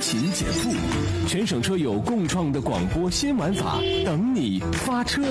勤减负，全省车友共创的广播新玩法，等你发车。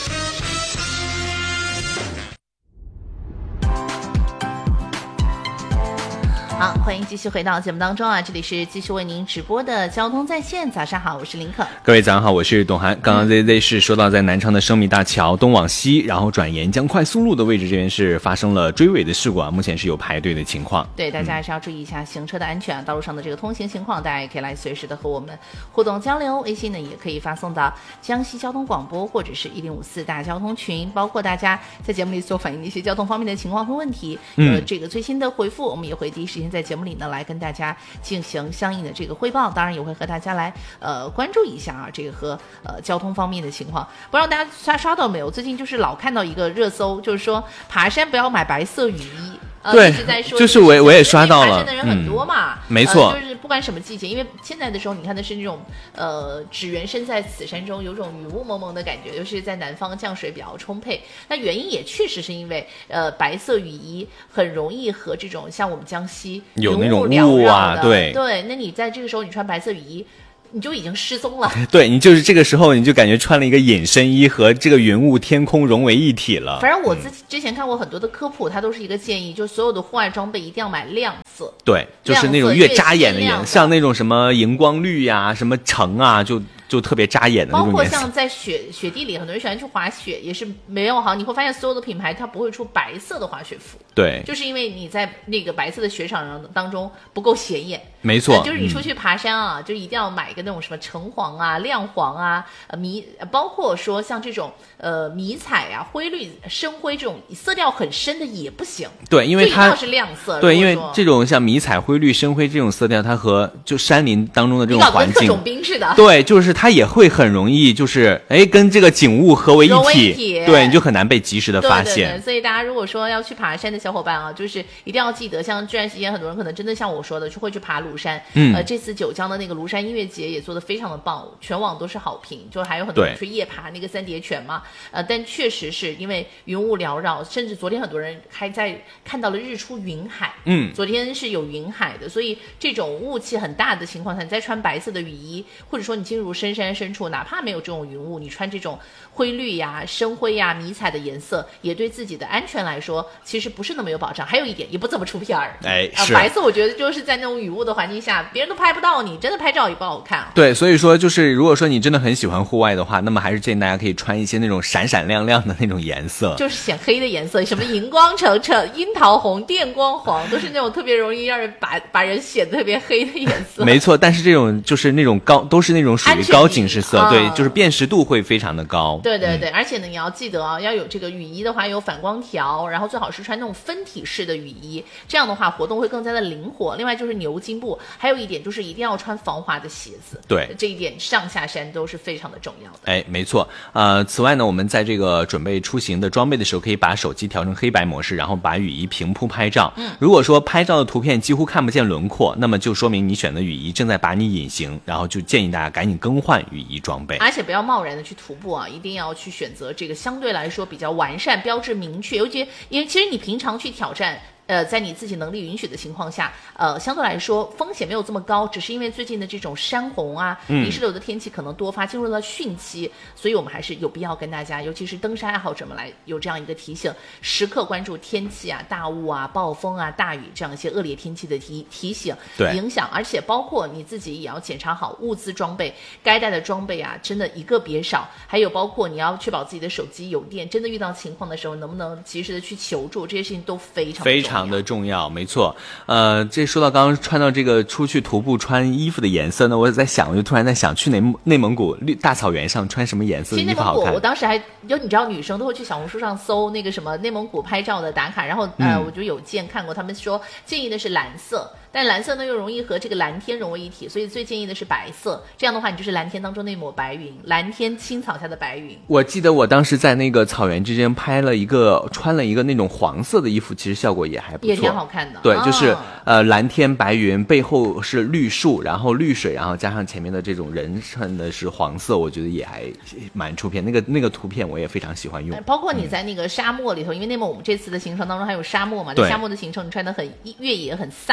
好，欢迎继续回到节目当中啊！这里是继续为您直播的交通在线。早上好，我是林可。 各位早上好，我是董涵。刚刚 ZZ 是说到在南昌的生米大桥东往西，然后转沿江快速路的位置这边是发生了追尾的事故啊，目前是有排队的情况。 对，大家还是要注意一下行车的安全，道路上的这个通行情况，大家也可以来随时的和我们互动交流。微信呢也可以发送到江西交通广播或者是1054大交通群，包括大家在节目里所反映的一些交通方面的情况和问题，这个最新的回复，我们也会第一时间在节目里呢来跟大家进行相应的这个汇报，当然也会和大家来关注一下啊，这个和交通方面的情况。不知道大家刷到没有？最近就是老看到一个热搜，就是说爬山不要买白色雨衣。 对， 一直在说就是我也刷到了， 爬山的人很多嘛， 没错， 就是不管什么季节，因为现在的时候你看的是那种只缘身在此山中，有种雨雾蒙蒙的感觉，尤其是在南方降水比较充沛。那原因也确实是因为白色雨衣很容易和这种像我们江西有那种雾啊，对， 那你在这个时候你穿白色雨衣，你就已经失踪了。 对，你就是这个时候你就感觉穿了一个隐身衣和这个云雾天空融为一体了。 反正我之前看过很多的科普，它都是一个建议，就是所有的户外装备一定要买亮色。 对，就是那种越扎眼的颜色，像那种什么荧光绿呀、什么橙啊，就特别扎眼的那种颜色。 包括像在雪地里，很多人喜欢去滑雪，也是没有好。你会发现所有的品牌它不会出白色的滑雪服， 对， 就是因为你在那个白色的雪场当中不够显眼。 没错， 就是你出去爬山啊，就一定要买一个那种什么橙黄啊、亮黄啊、包括说像这种迷彩啊、灰绿、深灰这种色调很深的也不行。 对，因为它一定要是亮色。 对，因为这种像迷彩、灰绿、深灰这种色调，它和就山林当中的这种环境， 特种兵似的。 对，就是它也会很容易就是跟这个景物合为一体，对，你就很难被及时的发现。 对，所以大家如果说要去爬山的小伙伴啊，就是一定要记得，像这段时间很多人可能真的像我说的，就会去爬庐山。这次九江的那个庐山音乐节也做得非常的棒，全网都是好评，就还有很多人去夜爬那个三叠泉嘛。但确实是因为云雾缭绕，甚至昨天很多人还在看到了日出云海。昨天是有云海的，所以这种雾气很大的情况下，你再穿白色的雨衣，或者说你进入深山深处，哪怕没有这种云雾，你穿这种灰绿呀、深灰呀、迷彩的颜色，也对自己的安全来说其实不是那么有保障。还有一点，也不怎么出片儿。白色我觉得就是在那种雨雾的环境下，别人都拍不到你，真的拍照也不好看。 对，所以说就是如果说你真的很喜欢户外的话，那么还是建议大家可以穿一些那种闪闪亮亮的那种颜色， 就是显黑的颜色，什么荧光橙橙、樱桃红、电光黄，都是那种特别容易让人把人显得特别黑的颜色。 没错，但是这种就是那种都是那种属于高警示色，对，就是辨识度会非常的高。 对，而且呢，你要记得啊，要有这个雨衣的话有反光条，然后最好是穿那种分体式的雨衣，这样的话活动会更加的灵活。另外就是牛津布，还有一点就是一定要穿防滑的鞋子。 对， 这一点上下山都是非常的重要的。 没错。此外呢，我们在这个准备出行的装备的时候，可以把手机调成黑白模式，然后把雨衣平铺拍照。如果说拍照的图片几乎看不见轮廓，那么就说明你选的雨衣正在把你隐形，然后就建议大家赶紧更换雨衣装备。 而且不要贸然的去徒步啊，一定要去选择这个相对来说比较完善、标志明确，尤其因为其实你平常去挑战。在你自己能力允许的情况下，相对来说风险没有这么高，只是因为最近的这种山洪啊、泥石流的天气可能多发，进入了汛期，所以我们还是有必要跟大家，尤其是登山爱好者们来有这样一个提醒，时刻关注天气啊、大雾啊、暴风啊、大雨这样一些恶劣天气的提醒、影响，而且包括你自己也要检查好物资装备，该带的装备啊，真的一个别少，还有包括你要确保自己的手机有电，真的遇到情况的时候能不能及时的去求助，这些事情都非常的重要，没错。这说到刚刚穿到这个出去徒步穿衣服的颜色呢，我在想，我就突然在想，去内蒙古大草原上穿什么颜色的衣服好看？其实内蒙古， 我当时你知道，女生都会去小红书上搜那个什么内蒙古拍照的打卡，然后我就有看过，他们说建议的是蓝色。但蓝色呢又容易和这个蓝天融为一体，所以最建议的是白色。这样的话，你就是蓝天当中那抹白云，蓝天青草下的白云。 我记得我当时在那个草原之间穿了一个那种黄色的衣服，其实效果也还不错， 也挺好看的。 对，就是蓝天白云，背后是绿树，然后绿水，然后加上前面的这种人衬的是黄色，我觉得也还蛮出片。那个图片我也非常喜欢用。 包括你在那个沙漠里头，因为内蒙我们这次的行程当中还有沙漠嘛，在沙漠的行程你穿得很越野很飒，也是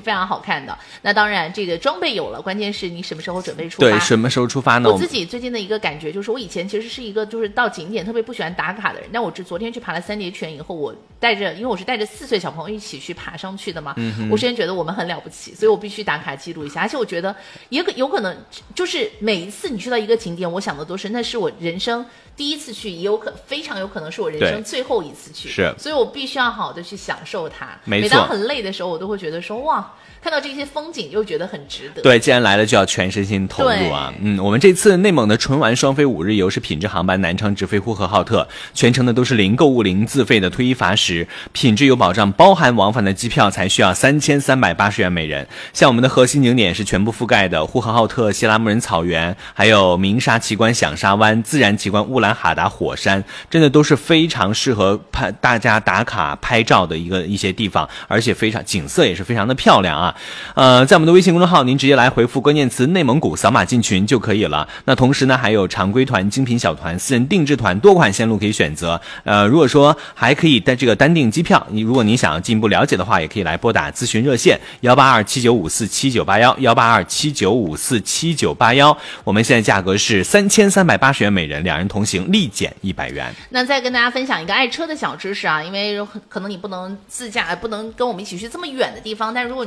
非常好看的。那当然这个装备有了，关键是你什么时候准备出发。 对，什么时候出发呢？ 我自己最近的一个感觉就是，我以前其实是一个就是到景点特别不喜欢打卡的人，但我昨天去爬了3叠泉以后，我因为我是带着4岁小朋友一起去爬上去的嘛，我首先觉得我们很了不起，所以我必须打卡记录一下。而且我觉得也有可能就是每一次你去到一个景点，我想的都是那是我人生第一次去，也非常有可能是我人生最后一次去， 是， 所以我必须要好的去享受它。 没错， 每当很累的时候，我都会觉得说哇，看到这些风景又觉得很值得。 对，既然来了就要全身心投入啊。我们这次内蒙的纯玩双飞5日游是品质航班，南昌直飞呼和浩特，全程的都是零购物零自费的推一罚10，品质有保障，包含往返的机票才需要3380元每人。像我们的核心景点是全部覆盖的，呼和浩特锡拉木人草原，还有鸣沙奇观响沙湾，自然奇观乌兰哈达火山，真的都是非常适合大家打卡拍照的一些地方，而且非常景色也是非常的漂亮啊。在我们的微信公众号您直接来回复关键词内蒙古，扫码进群就可以了。那同时呢还有常规团、精品小团、私人定制团，多款线路可以选择。如果说还可以这个单订机票，如果你想要进一步了解的话，也可以来拨打咨询热线18279547981，18279547981。我们现在价格是3380元每人，2人同行立减100元。 那再跟大家分享一个爱车的小知识啊，因为可能你不能自驾，不能跟我们一起去这么远的地方，但如果